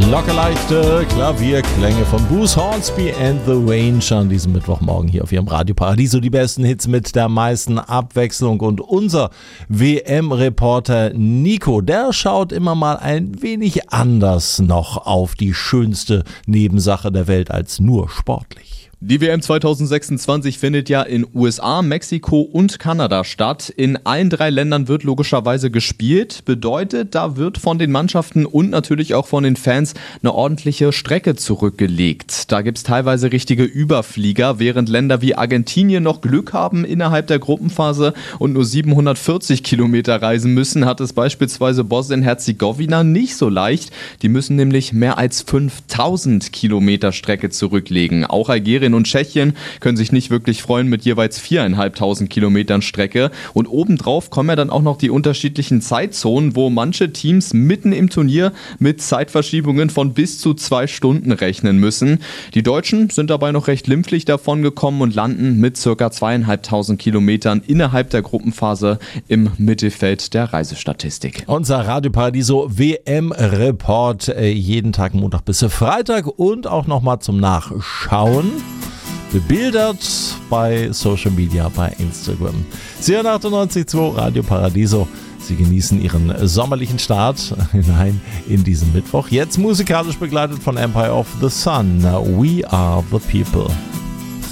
Lockerleichte Klavierklänge von Bruce Hornsby and the Range an diesem Mittwochmorgen hier auf Ihrem Radio Paradiso. Die besten Hits mit der meisten Abwechslung. Und unser WM-Reporter Nico, der schaut immer mal ein wenig anders noch auf die schönste Nebensache der Welt als nur sportlich. Die WM 2026 findet ja in USA, Mexiko und Kanada statt. In allen 3 Ländern wird logischerweise gespielt. Bedeutet, da wird von den Mannschaften und natürlich auch von den Fans eine ordentliche Strecke zurückgelegt. Da gibt es teilweise richtige Überflieger, während Länder wie Argentinien noch Glück haben innerhalb der Gruppenphase und nur 740 Kilometer reisen müssen, hat es beispielsweise Bosnien-Herzegowina nicht so leicht. Die müssen nämlich mehr als 5000 Kilometer Strecke zurücklegen. Auch Algerien und Tschechien können sich nicht wirklich freuen mit jeweils 4.500 Kilometern Strecke. Und obendrauf kommen ja dann auch noch die unterschiedlichen Zeitzonen, wo manche Teams mitten im Turnier mit Zeitverschiebungen von bis zu 2 Stunden rechnen müssen. Die Deutschen sind dabei noch recht glimpflich davon gekommen und landen mit ca. 2.500 Kilometern innerhalb der Gruppenphase im Mittelfeld der Reisestatistik. Unser Radio Paradiso WM-Report jeden Tag Montag bis Freitag und auch nochmal zum Nachschauen. Bebildert bei Social Media, bei Instagram. Sie hören 98.2 Radio Paradiso. Sie genießen Ihren sommerlichen Start hinein in diesen Mittwoch. Jetzt musikalisch begleitet von Empire of the Sun. We are the people.